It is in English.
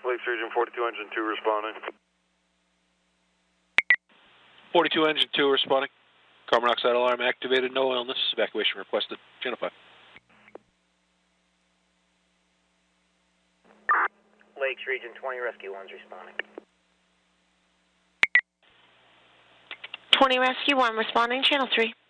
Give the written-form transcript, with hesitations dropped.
Lakes Region 42 Engine 2 responding. 42 Engine 2 responding. Carbon monoxide alarm activated, no illness. Evacuation requested. Channel 5. Lakes Region 20 Rescue 1's responding. 20 Rescue 1 responding. Channel 3.